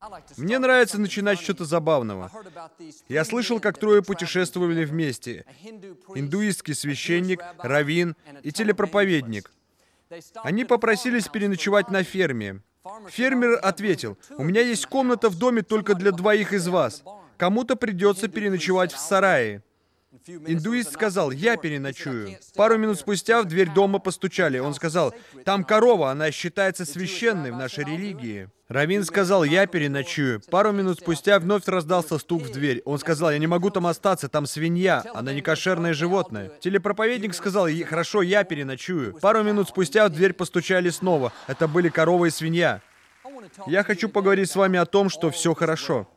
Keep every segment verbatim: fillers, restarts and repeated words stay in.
Мне нравится начинать с чего-то забавного. Я слышал, как трое путешествовали вместе. Индуистский священник, раввин и телепроповедник. Они попросились переночевать на ферме. Фермер ответил: «У меня есть комната в доме только для двоих из вас. Кому-то придется переночевать в сарае». Индуист сказал: «Я переночую». Пару минут спустя в дверь дома постучали. Он сказал: «Там корова, она считается священной в нашей религии». Раввин сказал: «Я переночую». Пару минут спустя вновь раздался стук в дверь. Он сказал: «Я не могу там остаться, там свинья, она не кошерное животное». Телепроповедник сказал: «Хорошо, я переночую». Пару минут спустя в дверь постучали снова. Это были корова и свинья. Я хочу поговорить с вами о том, что все хорошо.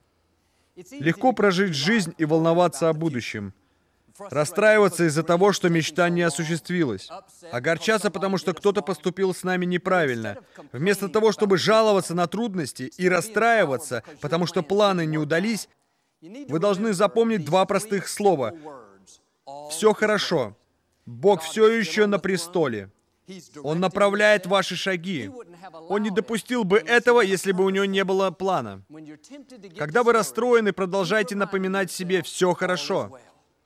Легко прожить жизнь и волноваться о будущем. Расстраиваться из-за того, что мечта не осуществилась. Огорчаться, потому что кто-то поступил с нами неправильно. Вместо того, чтобы жаловаться на трудности и расстраиваться, потому что планы не удались, вы должны запомнить два простых слова. Все хорошо. Бог все еще на престоле. Он направляет ваши шаги. Он не допустил бы этого, если бы у него не было плана. Когда вы расстроены, продолжайте напоминать себе: «Все хорошо».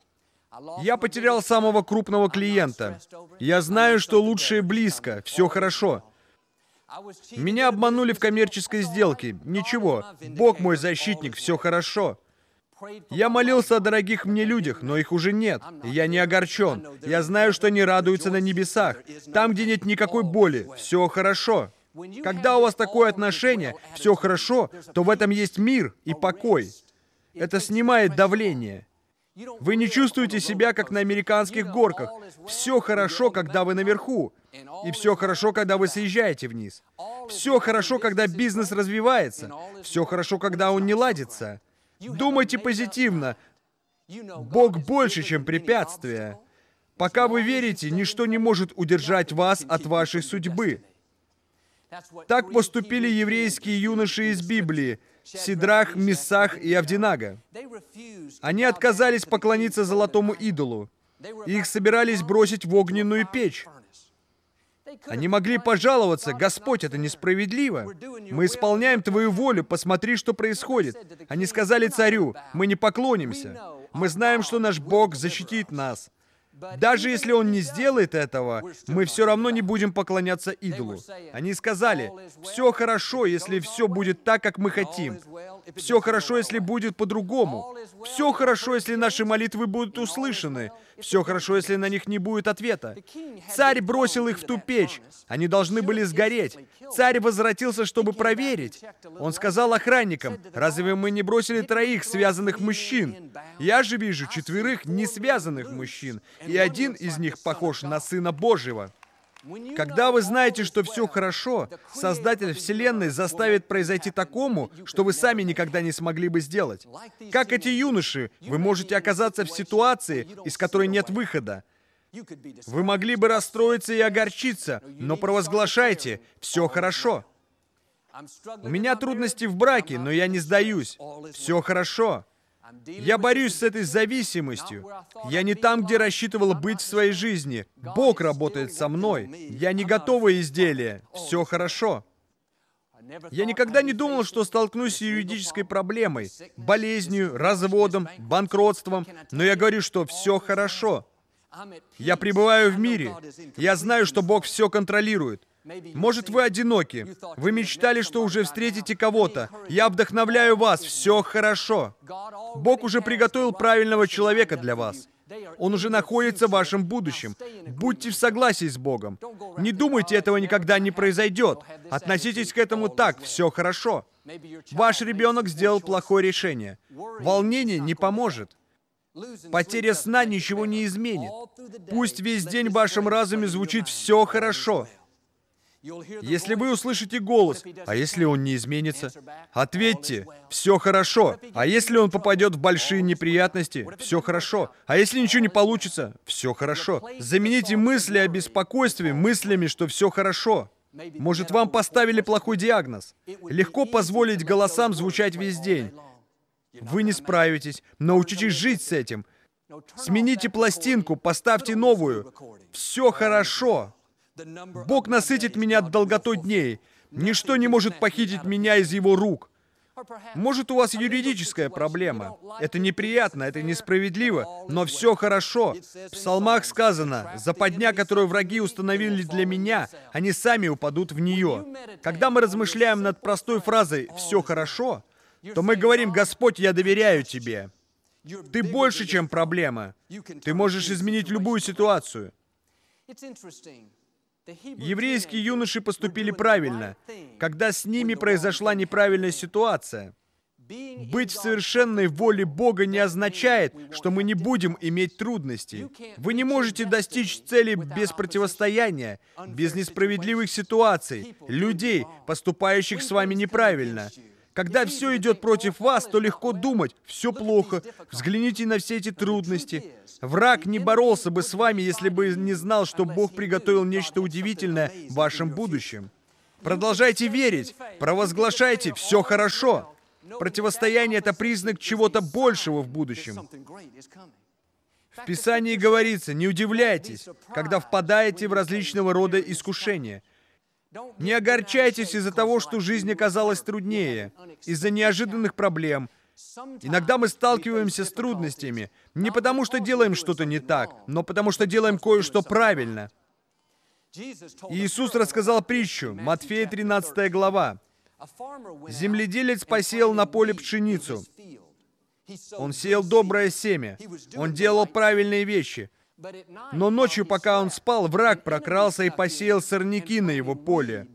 Я потерял самого крупного клиента. Я знаю, что лучшее близко. Все хорошо. Меня обманули в коммерческой сделке. Ничего. Бог мой защитник. Все хорошо. Я молился о дорогих мне людях, но их уже нет. Я не огорчен. Я знаю, что они радуются на небесах. Там, где нет никакой боли, все хорошо. Когда у вас такое отношение, все хорошо, то в этом есть мир и покой. Это снимает давление. Вы не чувствуете себя, как на американских горках. Все хорошо, когда вы наверху. И все хорошо, когда вы съезжаете вниз. Все хорошо, когда бизнес развивается. Все хорошо, когда он не ладится. Думайте позитивно. Бог больше, чем препятствия. Пока вы верите, ничто не может удержать вас от вашей судьбы. Так поступили еврейские юноши из Библии: Сидрах, Месах и Авдинага. Они отказались поклониться золотому идолу. Их собирались бросить в огненную печь. Они могли пожаловаться: «Господь, это несправедливо. Мы исполняем Твою волю, посмотри, что происходит». Они сказали царю: «Мы не поклонимся. Мы знаем, что наш Бог защитит нас. Даже если Он не сделает этого, мы все равно не будем поклоняться идолу». Они сказали: «Все хорошо, если все будет так, как мы хотим. Все хорошо, если будет по-другому. Все хорошо, если наши молитвы будут услышаны. Все хорошо, если на них не будет ответа». Царь бросил их в ту печь. Они должны были сгореть. Царь возвратился, чтобы проверить. Он сказал охранникам: «Разве мы не бросили троих связанных мужчин? Я же вижу четверых несвязанных мужчин, и один из них похож на Сына Божьего». Когда вы знаете, что все хорошо, Создатель Вселенной заставит произойти такому, что вы сами никогда не смогли бы сделать. Как эти юноши, вы можете оказаться в ситуации, из которой нет выхода. Вы могли бы расстроиться и огорчиться, но провозглашайте: «Все хорошо». У меня трудности в браке, но я не сдаюсь. Все хорошо. Я борюсь с этой зависимостью. Я не там, где рассчитывал быть в своей жизни. Бог работает со мной. Я не готовое изделие. Все хорошо. Я никогда не думал, что столкнусь с юридической проблемой, болезнью, разводом, банкротством, но я говорю, что все хорошо. Я пребываю в мире. Я знаю, что Бог все контролирует. Может, вы одиноки. Вы мечтали, что уже встретите кого-то. Я вдохновляю вас. Все хорошо. Бог уже приготовил правильного человека для вас. Он уже находится в вашем будущем. Будьте в согласии с Богом. Не думайте, этого никогда не произойдет. Относитесь к этому так. Все хорошо. Ваш ребенок сделал плохое решение. Волнение не поможет. Потеря сна ничего не изменит. Пусть весь день в вашем разуме звучит «все хорошо». Если вы услышите голос: «А если он не изменится?» Ответьте: «Все хорошо». А если он попадет в большие неприятности? Все хорошо. А если ничего не получится? Все хорошо. Замените мысли о беспокойстве мыслями, что все хорошо. Может, вам поставили плохой диагноз? Легко позволить голосам звучать весь день. Вы не справитесь. Научитесь жить с этим. Смените пластинку, поставьте новую. Все хорошо. Бог насытит меня долготой дней. Ничто не может похитить меня из Его рук. Может, у вас юридическая проблема. Это неприятно, это несправедливо, но все хорошо. В псалмах сказано: «Западня, которую враги установили для меня, они сами упадут в нее». Когда мы размышляем над простой фразой «все хорошо», то мы говорим: «Господь, я доверяю Тебе. Ты больше, чем проблема. Ты можешь изменить любую ситуацию». Еврейские юноши поступили правильно, когда с ними произошла неправильная ситуация. Быть в совершенной воле Бога не означает, что мы не будем иметь трудностей. Вы не можете достичь цели без противостояния, без несправедливых ситуаций, людей, поступающих с вами неправильно. Когда все идет против вас, то легко думать: все плохо, взгляните на все эти трудности. Враг не боролся бы с вами, если бы не знал, что Бог приготовил нечто удивительное в вашем будущем. Продолжайте верить, провозглашайте: все хорошо. Противостояние — это признак чего-то большего в будущем. В Писании говорится: не удивляйтесь, когда впадаете в различного рода искушения. Не огорчайтесь из-за того, что жизнь оказалась труднее, из-за неожиданных проблем. Иногда мы сталкиваемся с трудностями не потому, что делаем что-то не так, но потому, что делаем кое-что правильно. Иисус рассказал притчу, Матфея тринадцатая глава. Земледелец посеял на поле пшеницу. Он сеял доброе семя. Он делал правильные вещи. Но ночью, пока он спал, враг прокрался и посеял сорняки на его поле.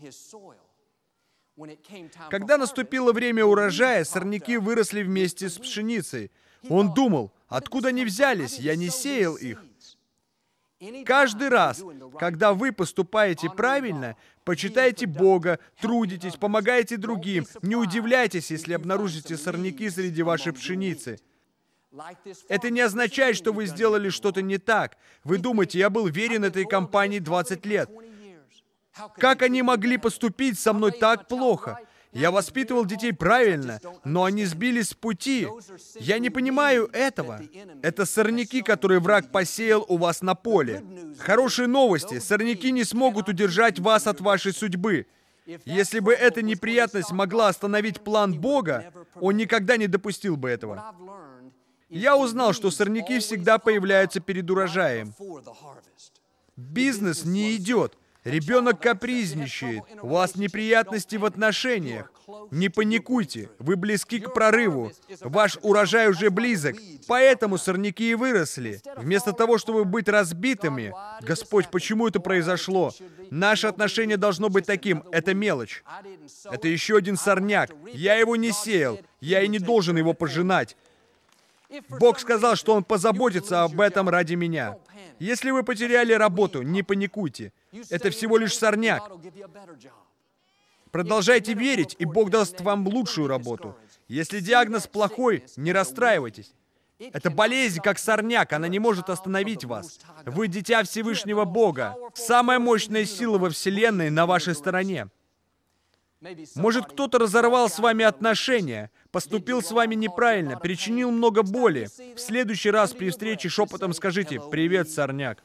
Когда наступило время урожая, сорняки выросли вместе с пшеницей. Он думал: откуда они взялись? Я не сеял их. Каждый раз, когда вы поступаете правильно, почитайте Бога, трудитесь, помогаете другим, не удивляйтесь, если обнаружите сорняки среди вашей пшеницы. Это не означает, что вы сделали что-то не так. Вы думаете: я был верен этой компании двадцать лет. Как они могли поступить со мной так плохо? Я воспитывал детей правильно, но они сбились с пути. Я не понимаю этого. Это сорняки, которые враг посеял у вас на поле. Хорошие новости. Сорняки не смогут удержать вас от вашей судьбы. Если бы эта неприятность могла остановить план Бога, Он никогда не допустил бы этого. Я узнал, что сорняки всегда появляются перед урожаем. Бизнес не идет. Ребенок капризничает. У вас неприятности в отношениях. Не паникуйте. Вы близки к прорыву. Ваш урожай уже близок. Поэтому сорняки и выросли. Вместо того, чтобы быть разбитыми: Господь, почему это произошло? Наше отношение должно быть таким: это мелочь. Это еще один сорняк. Я его не сеял. Я и не должен его пожинать. Бог сказал, что Он позаботится об этом ради меня. Если вы потеряли работу, не паникуйте. Это всего лишь сорняк. Продолжайте верить, и Бог даст вам лучшую работу. Если диагноз плохой, не расстраивайтесь. Это болезнь, как сорняк, она не может остановить вас. Вы дитя Всевышнего Бога. Самая мощная сила во Вселенной на вашей стороне. Может, кто-то разорвал с вами отношения, поступил с вами неправильно, причинил много боли. В следующий раз при встрече шепотом скажите: «Привет, сорняк».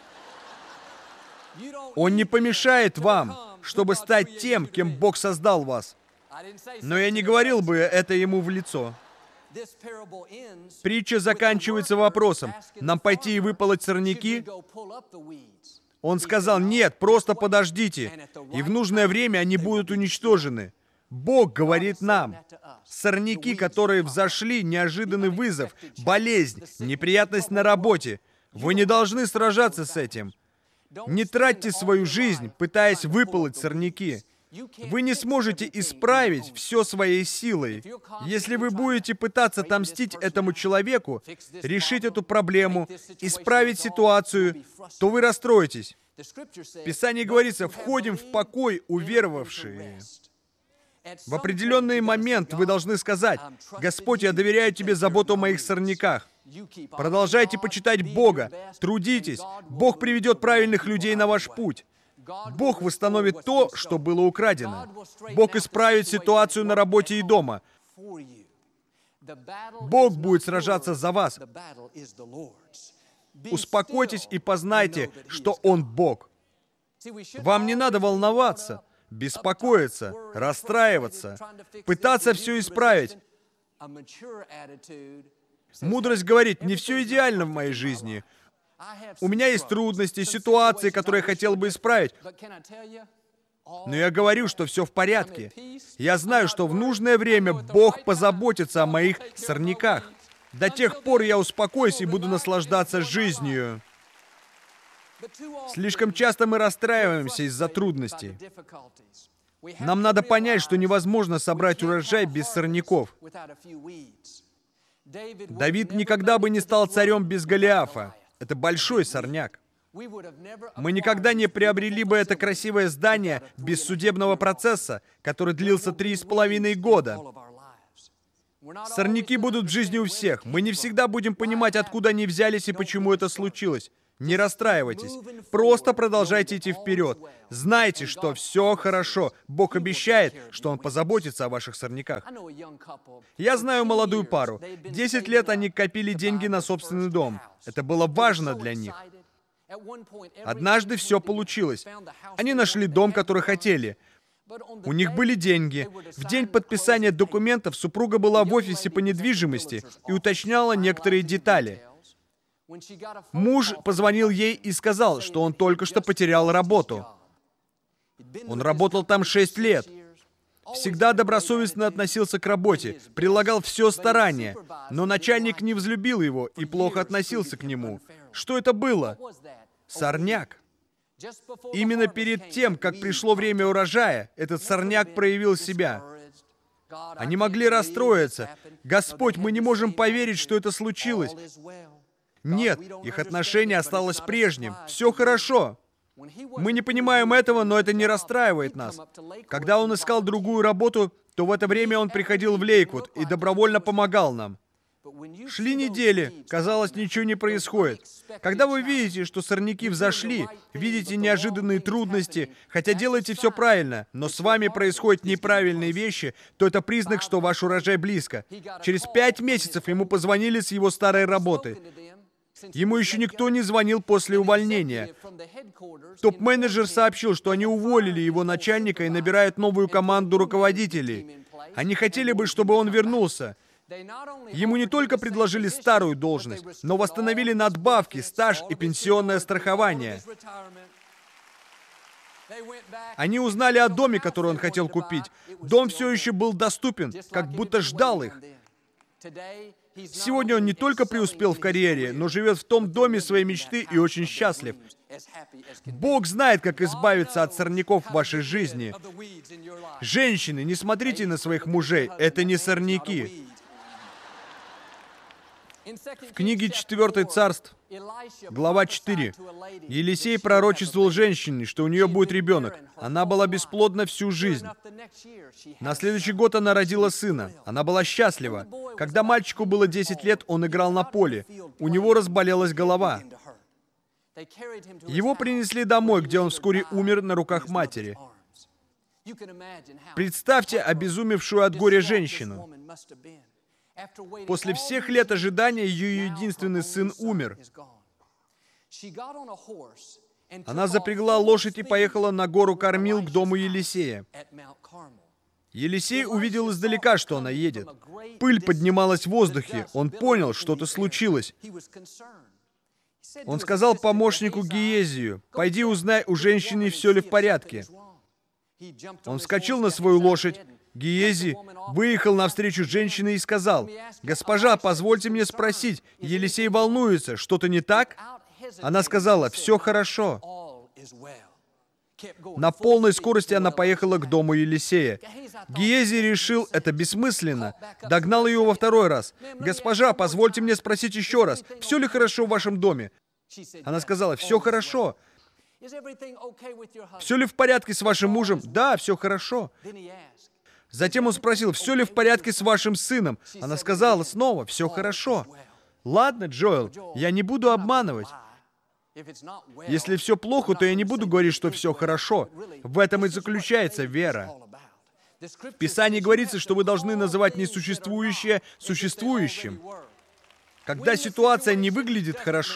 Он не помешает вам, чтобы стать тем, кем Бог создал вас. Но я не говорил бы это ему в лицо. Притча заканчивается вопросом: нам пойти и выполоть сорняки? Он сказал: нет, просто подождите, и в нужное время они будут уничтожены. Бог говорит нам: сорняки, которые взошли, неожиданный вызов, болезнь, неприятность на работе. Вы не должны сражаться с этим. Не тратьте свою жизнь, пытаясь выполоть сорняки. Вы не сможете исправить все своей силой. Если вы будете пытаться отомстить этому человеку, решить эту проблему, исправить ситуацию, то вы расстроитесь. В Писании говорится: «Входим в покой, уверовавшие». В определенный момент вы должны сказать: «Господь, я доверяю Тебе заботу о моих сорняках». Продолжайте почитать Бога, трудитесь. Бог приведет правильных людей на ваш путь. Бог восстановит то, что было украдено. Бог исправит ситуацию на работе и дома. Бог будет сражаться за вас. Успокойтесь и познайте, что Он Бог. Вам не надо волноваться. беспокоиться, расстраиваться, пытаться все исправить. Мудрость говорит, не все идеально в моей жизни. У меня есть трудности, ситуации, которые я хотел бы исправить. Но я говорю, что все в порядке. Я знаю, что в нужное время Бог позаботится о моих сорняках. До тех пор я успокоюсь и буду наслаждаться жизнью. Слишком часто мы расстраиваемся из-за трудностей. Нам надо понять, что невозможно собрать урожай без сорняков. Давид никогда бы не стал царем без Голиафа. Это большой сорняк. Мы никогда не приобрели бы это красивое здание без судебного процесса, который длился три с половиной года. Сорняки будут в жизни у всех. Мы не всегда будем понимать, откуда они взялись и почему это случилось. Не расстраивайтесь. Просто продолжайте идти вперед. Знайте, что все хорошо. Бог обещает, что Он позаботится о ваших сорняках. Я знаю молодую пару. Десять лет они копили деньги на собственный дом. Это было важно для них. Однажды все получилось. Они нашли дом, который хотели. У них были деньги. В день подписания документов супруга была в офисе по недвижимости и уточняла некоторые детали. Муж позвонил ей и сказал, что он только что потерял работу. Он работал там шесть лет. Всегда добросовестно относился к работе, прилагал все старание, но начальник не взлюбил его и плохо относился к нему. Что это было? Сорняк. Именно перед тем, как пришло время урожая, этот сорняк проявил себя. Они могли расстроиться. «Господь, мы не можем поверить, что это случилось». Нет, их отношение осталось прежним. Все хорошо. Мы не понимаем этого, но это не расстраивает нас. Когда он искал другую работу, то в это время он приходил в Лейквуд и добровольно помогал нам. Шли недели, казалось, ничего не происходит. Когда вы видите, что сорняки взошли, видите неожиданные трудности, хотя делаете все правильно, но с вами происходят неправильные вещи, то это признак, что ваш урожай близко. Через пять месяцев ему позвонили с его старой работы. Ему еще никто не звонил после увольнения. Топ-менеджер сообщил, что они уволили его начальника и набирают новую команду руководителей. Они хотели бы, чтобы он вернулся. Ему не только предложили старую должность, но восстановили надбавки, стаж и пенсионное страхование. Они узнали о доме, который он хотел купить. Дом все еще был доступен, как будто ждал их. Сегодня он не только преуспел в карьере, но живет в том доме своей мечты и очень счастлив. Бог знает, как избавиться от сорняков в вашей жизни. Женщины, не смотрите на своих мужей, это не сорняки. В книге четвёртое Царств, глава четыре, Елисей пророчествовал женщине, что у нее будет ребенок. Она была бесплодна всю жизнь. На следующий год она родила сына. Она была счастлива. Когда мальчику было десять лет, он играл на поле. У него разболелась голова. Его принесли домой, где он вскоре умер на руках матери. Представьте обезумевшую от горя женщину. После всех лет ожидания ее единственный сын умер. Она запрягла лошадь и поехала на гору Кормил к дому Елисея. Елисей увидел издалека, что она едет. Пыль поднималась в воздухе. Он понял, что-то случилось. Он сказал помощнику Гиезию: «Пойди узнай у женщины, все ли в порядке». Он вскочил на свою лошадь. Гиези выехал навстречу женщине и сказал: «Госпожа, позвольте мне спросить, Елисей волнуется, что-то не так?» Она сказала: «Все хорошо». На полной скорости она поехала к дому Елисея. Гиези решил, это бессмысленно. Догнал ее во второй раз. «Госпожа, позвольте мне спросить еще раз, все ли хорошо в вашем доме?» Она сказала: «Все хорошо». «Все ли в порядке с вашим мужем?» «Да, все хорошо». Затем он спросил: «Все ли в порядке с вашим сыном?» Она сказала снова: «Все хорошо». «Ладно, Джоэл, я не буду обманывать. Если все плохо, то я не буду говорить, что все хорошо. В этом и заключается вера. В Писании говорится, что вы должны называть несуществующее существующим. Когда ситуация не выглядит хорошо,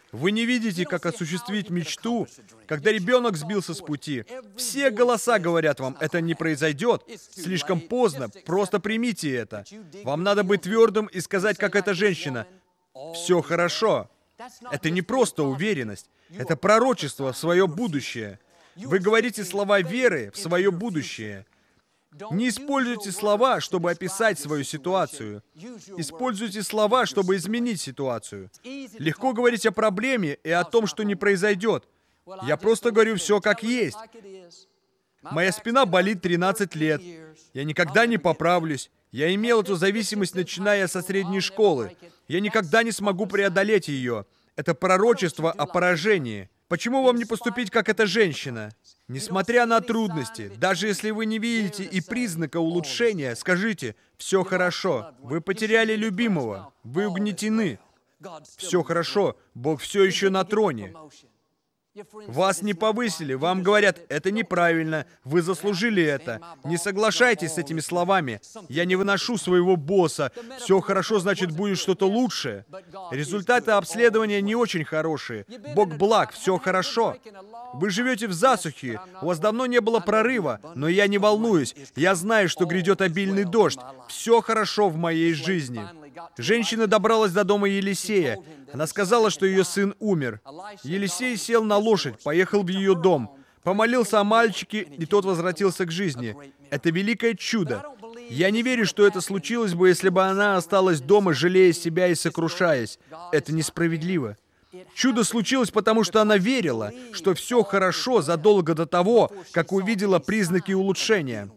Вы не видите, как осуществить мечту, когда ребенок сбился с пути. Все голоса говорят вам, это не произойдет. Слишком поздно, просто примите это. Вам надо быть твердым и сказать, как эта женщина, «Все хорошо». Это не просто уверенность, это пророчество в свое будущее. Вы говорите слова веры в свое будущее. Не используйте слова, чтобы описать свою ситуацию. Используйте слова, чтобы изменить ситуацию. Легко говорить о проблеме и о том, что не произойдет. Я просто говорю все как есть. Моя спина болит тринадцать лет. Я никогда не поправлюсь. Я имел эту зависимость, начиная со средней школы. Я никогда не смогу преодолеть ее. Это пророчество о поражении. Почему вам не поступить, как эта женщина? Несмотря на трудности, даже если вы не видите и признака улучшения, скажите, все хорошо, вы потеряли любимого, вы угнетены. Все хорошо, Бог все еще на троне. Вас не повысили, вам говорят, это неправильно, вы заслужили это. Не соглашайтесь с этими словами. Я не выношу своего босса. Все хорошо, значит, будет что-то лучшее. Результаты обследования не очень хорошие. Бог благ, все хорошо. Вы живете в засухе, у вас давно не было прорыва, но я не волнуюсь. Я знаю, что грядет обильный дождь. Все хорошо в моей жизни. Женщина добралась до дома Елисея. Она сказала, что ее сын умер. Елисей сел на лошадь, поехал в ее дом, помолился о мальчике, и тот возвратился к жизни. Это великое чудо. Я не верю, что это случилось бы, если бы она осталась дома, жалея себя и сокрушаясь. Это несправедливо. Чудо случилось, потому что она верила, что все хорошо задолго до того, как увидела признаки улучшения.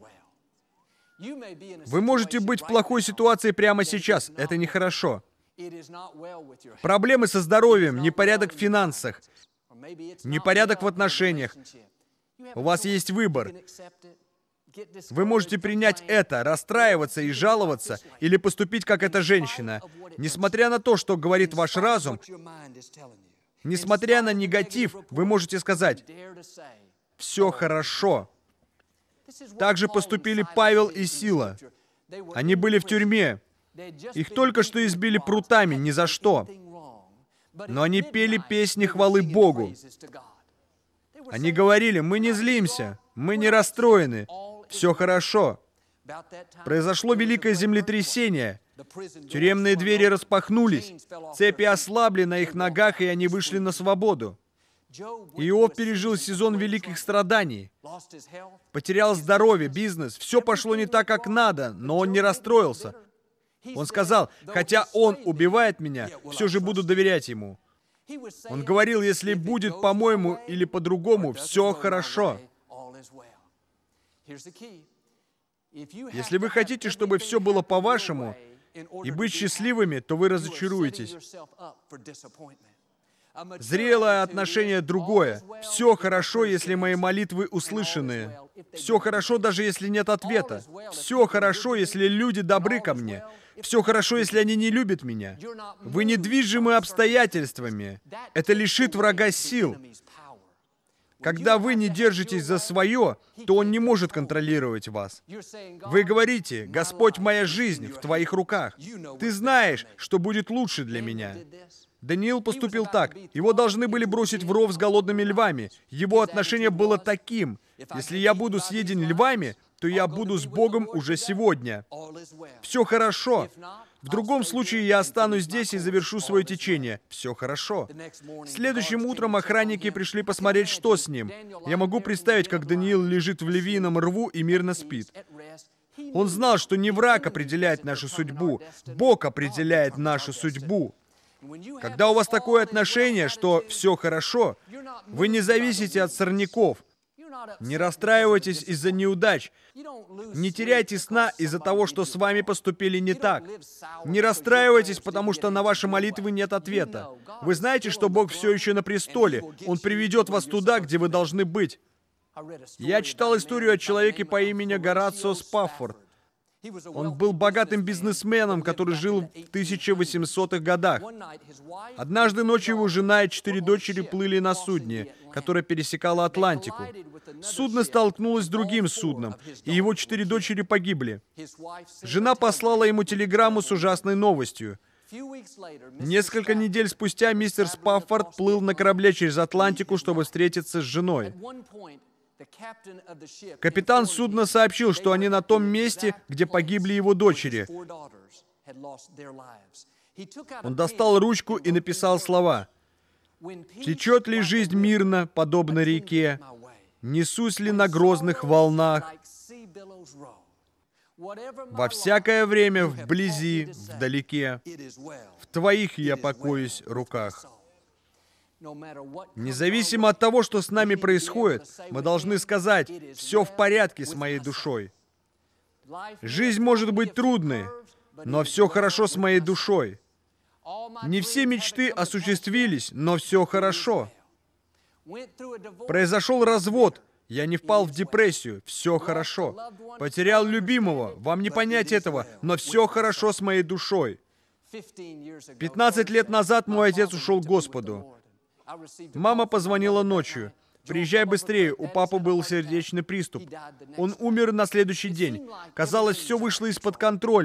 Вы можете быть в плохой ситуации прямо сейчас. Это нехорошо. Проблемы со здоровьем, непорядок в финансах, непорядок в отношениях. У вас есть выбор. Вы можете принять это, расстраиваться и жаловаться, или поступить, как эта женщина. Несмотря на то, что говорит ваш разум, несмотря на негатив, вы можете сказать, «Все хорошо». Так же поступили Павел и Сила. Они были в тюрьме. Их только что избили прутами, ни за что. Но они пели песни хвалы Богу. Они говорили, мы не злимся, мы не расстроены, все хорошо. Произошло великое землетрясение. Тюремные двери распахнулись, цепи ослабли на их ногах, и они вышли на свободу. Иов пережил сезон великих страданий. Потерял здоровье, бизнес. Все пошло не так, как надо, но он не расстроился. Он сказал, хотя он убивает меня, все же буду доверять ему. Он говорил, если будет по-моему или по-другому, все хорошо. Если вы хотите, чтобы все было по-вашему, и быть счастливыми, то вы разочаруетесь. Зрелое отношение другое. Все хорошо, если мои молитвы услышаны. Все хорошо, даже если нет ответа. Все хорошо, если люди добры ко мне. Все хорошо, если они не любят меня. Вы недвижимы обстоятельствами. Это лишит врага сил. Когда вы не держитесь за свое, то он не может контролировать вас. Вы говорите, «Господь, моя жизнь в Твоих руках. Ты знаешь, что будет лучше для меня». Даниил поступил так. Его должны были бросить в ров с голодными львами. Его отношение было таким. Если я буду съеден львами, то я буду с Богом уже сегодня. Все хорошо. В другом случае я останусь здесь и завершу свое течение. Все хорошо. Следующим утром охранники пришли посмотреть, что с ним. Я могу представить, как Даниил лежит в львином рву и мирно спит. Он знал, что не враг определяет нашу судьбу. Бог определяет нашу судьбу. Когда у вас такое отношение, что все хорошо, вы не зависите от сорняков. Не расстраивайтесь из-за неудач. Не теряйте сна из-за того, что с вами поступили не так. Не расстраивайтесь, потому что на ваши молитвы нет ответа. Вы знаете, что Бог все еще на престоле. Он приведет вас туда, где вы должны быть. Я читал историю о человеке по имени Горацио Спаффорд. Он был богатым бизнесменом, который жил в тысяча восьмисотых годах. Однажды ночью его жена и четыре дочери плыли на судне, которое пересекало Атлантику. Судно столкнулось с другим судном, и его четыре дочери погибли. Жена послала ему телеграмму с ужасной новостью. Несколько недель спустя мистер Спаффорд плыл на корабле через Атлантику, чтобы встретиться с женой. Капитан судна сообщил, что они на том месте, где погибли его дочери. Он достал ручку и написал слова: «Течет ли жизнь мирно, подобно реке? Несусь ли на грозных волнах? Во всякое время вблизи, вдалеке, в Твоих я покоюсь руках». Независимо от того, что с нами происходит, мы должны сказать: «Все в порядке с моей душой». Жизнь может быть трудной, но все хорошо с моей душой. Не все мечты осуществились, но все хорошо. Произошел развод, я не впал в депрессию, все хорошо. Потерял любимого, вам не понять этого, но все хорошо с моей душой. Пятнадцать лет назад мой отец ушел к Господу. Мама позвонила ночью: «Приезжай быстрее, у папы был сердечный приступ». Он умер на следующий день. Казалось, все вышло из-под контроля.